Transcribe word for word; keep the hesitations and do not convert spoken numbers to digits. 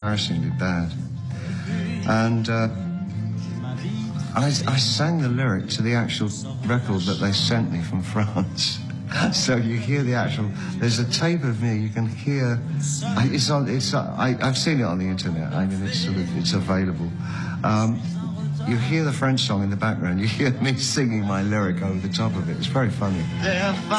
embarrassingly bad. And uh, I, I sang the lyric to the actual record that they sent me from France. So you hear the actual, there's a tape of me, you can hear, I, it's on, it's, I, I've seen it on the internet, I mean, it's sort of, it's available. Um, you hear the French song in the background, you hear me singing my lyric over the top of it, it's very funny.